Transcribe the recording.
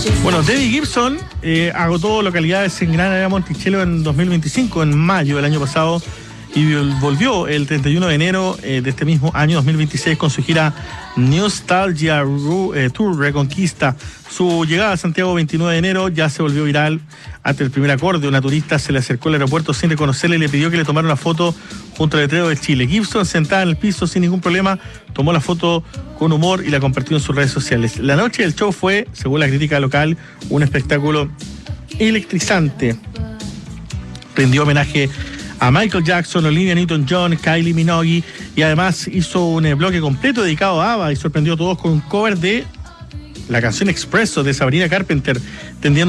Bueno, Debbie Gibson agotó localidades en Gran Área Monticello en 2025, en mayo del año pasado, y volvió el 31 de enero de este mismo año 2026 con su gira Nostalgia Tour Reconquista. Su llegada a Santiago 29 de enero ya se volvió viral. Ante el primer acorde, una turista se le acercó al aeropuerto sin reconocerle y le pidió que le tomara una foto junto al letrero de Chile. Gibson, sentada en el piso sin ningún problema, tomó la foto con humor y la compartió en sus redes sociales. La noche del show fue, según la crítica local, un espectáculo electrizante. Rindió homenaje a Michael Jackson, Olivia Newton-John, Kylie Minogue, y además hizo un bloque completo dedicado a ABBA y sorprendió a todos con un cover de la canción Expresso de Sabrina Carpenter, tendiendo